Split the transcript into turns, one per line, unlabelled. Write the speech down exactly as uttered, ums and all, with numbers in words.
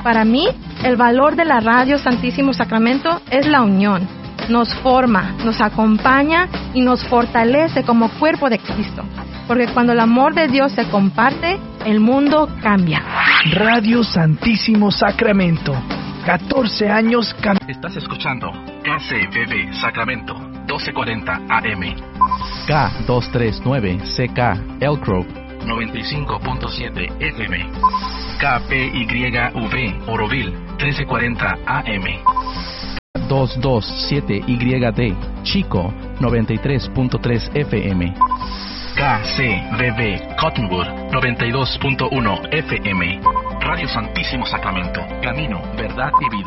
Para mí, el valor de la Radio Santísimo Sacramento es la unión. Nos forma, nos acompaña y nos fortalece como cuerpo de Cristo. Porque cuando el amor de Dios se comparte, el mundo cambia.
Radio Santísimo Sacramento. catorce años cam...
Estás escuchando K C B B Sacramento, doce cuarenta A M.
K doscientos treinta y nueve C K Elk Grove,
noventa y cinco punto siete F M. K P Y V Oroville, trece cuarenta A M.
doscientos veintisiete Y D Chico, noventa y tres punto tres F M.
K C B B Cottonwood, noventa y dos punto uno F M. Radio Santísimo Sacramento, camino, verdad y vida.